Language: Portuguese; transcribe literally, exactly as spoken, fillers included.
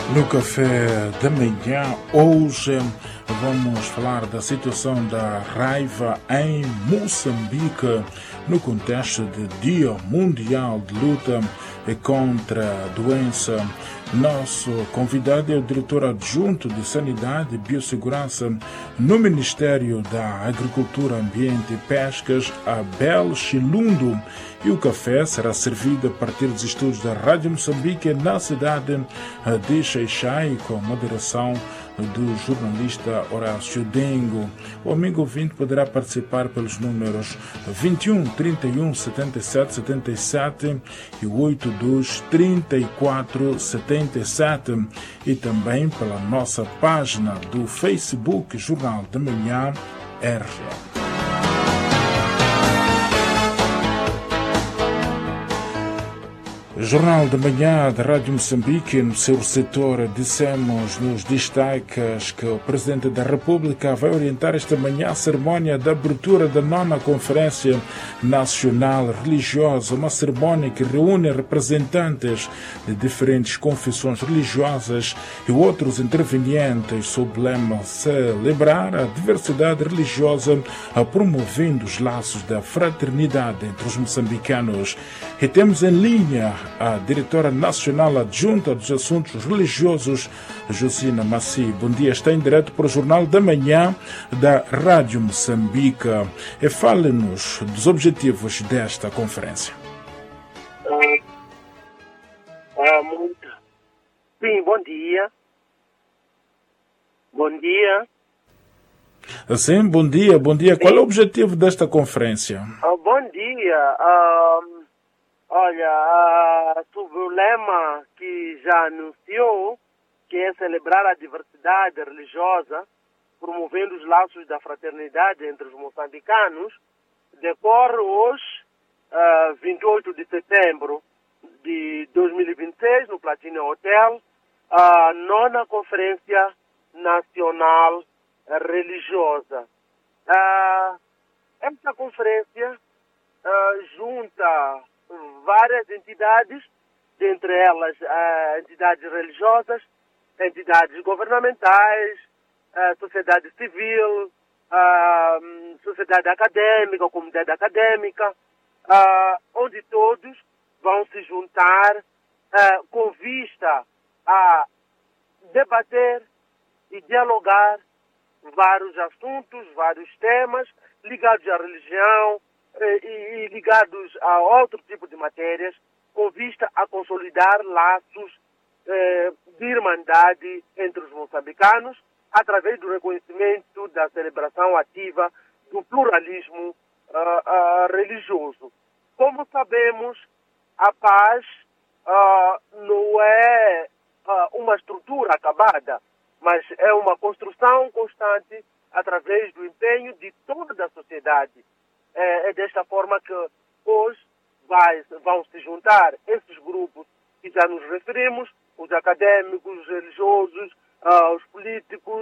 No café da manhã, hoje vamos falar da situação da raiva em Moçambique no contexto de Dia Mundial de Luta contra a Doença. Nosso convidado é o diretor adjunto de Sanidade e Biossegurança no Ministério da Agricultura, Ambiente e Pescas, Abel Chilundo. E o café será servido a partir dos estudos da Rádio Moçambique na cidade de Xai-Xai, com moderação do jornalista Horácio Dengo. O amigo ouvinte poderá participar pelos números vinte e um, trinta e um, setenta e sete, setenta e sete e oitenta e dois, trinta e quatro, setenta e sete e também pela nossa página do Facebook Jornal da Manhã R G. Jornal da Manhã da Rádio Moçambique. No seu setor, dissemos nos destaques que o Presidente da República vai orientar esta manhã a cerimónia da abertura da nona Conferência Nacional Religiosa, uma cerimónia que reúne representantes de diferentes confissões religiosas e outros intervenientes sob o lema celebrar a diversidade religiosa, promovendo os laços da fraternidade entre os moçambicanos. E temos em linha a diretora nacional adjunta dos assuntos religiosos, Josina Massi. Bom dia, está em direto para o Jornal da Manhã da Rádio Moçambique. E fale-nos dos objetivos desta conferência. Ah, muito. Sim, bom dia. Bom dia. Sim, bom dia, bom dia. Sim. Qual é o objetivo desta conferência? Ah, bom dia. Ah, Olha, uh, sobre o lema que já anunciou, que é celebrar a diversidade religiosa, promovendo os laços da fraternidade entre os moçambicanos, decorre hoje, uh, vinte e oito de setembro de dois mil e vinte e seis, no Platina Hotel, a nona Conferência Nacional Religiosa. Uh, esta conferência uh, junta várias entidades, dentre elas uh, entidades religiosas, entidades governamentais, uh, sociedade civil, uh, sociedade acadêmica, comunidade acadêmica, uh, onde todos vão se juntar uh, com vista a debater e dialogar vários assuntos, vários temas ligados à religião, E, e ligados a outro tipo de matérias, com vista a consolidar laços eh, de irmandade entre os moçambicanos, através do reconhecimento da celebração ativa do pluralismo uh, uh, religioso. Como sabemos, a paz uh, não é uh, uma estrutura acabada, mas é uma construção constante através do empenho de toda a sociedade. É desta forma que hoje vai, vão se juntar esses grupos que já nos referimos, os acadêmicos, os religiosos, uh, os políticos,